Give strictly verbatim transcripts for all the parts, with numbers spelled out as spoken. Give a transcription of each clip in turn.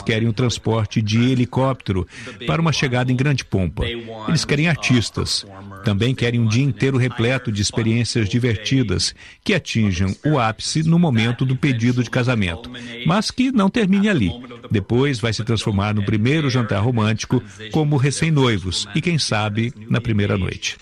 querem o transporte de helicóptero para uma chegada em grande pompa. Eles querem artistas. Também querem um dia inteiro repleto de experiências divertidas que atinjam o ápice no momento do pedido de casamento, mas que não termine ali. Depois vai se transformar no primeiro jantar romântico como recém-noivos e, quem sabe, na primeira noite.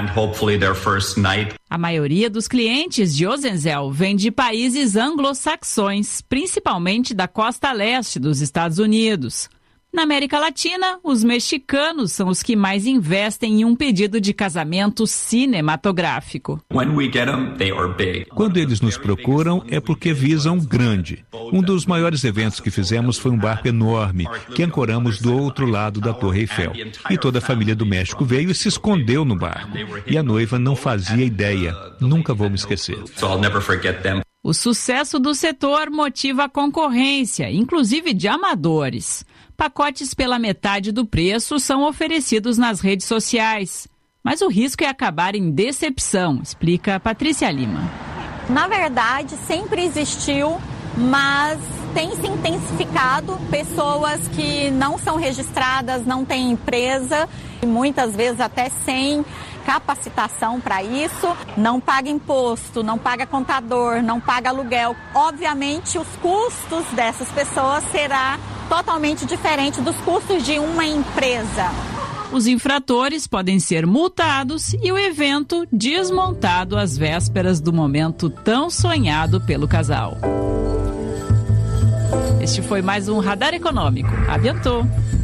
A maioria dos clientes de Ozenzel vem de países anglo-saxões, principalmente da costa leste dos Estados Unidos. Na América Latina, os mexicanos são os que mais investem em um pedido de casamento cinematográfico. Quando eles nos procuram, é porque visam grande. Um dos maiores eventos que fizemos foi um barco enorme, que ancoramos do outro lado da Torre Eiffel. E toda a família do México veio e se escondeu no barco. E a noiva não fazia ideia. Nunca vou me esquecer. O sucesso do setor motiva a concorrência, inclusive de amadores. Pacotes pela metade do preço são oferecidos nas redes sociais. Mas o risco é acabar em decepção, explica Patrícia Lima. Na verdade, sempre existiu, mas tem se intensificado. Pessoas que não são registradas, não têm empresa, e muitas vezes até sem capacitação para isso, não paga imposto, não paga contador, não paga aluguel. Obviamente, os custos dessas pessoas será totalmente diferente dos custos de uma empresa. Os infratores podem ser multados e o evento desmontado às vésperas do momento tão sonhado pelo casal. Este foi mais um Radar Econômico. A bientôt!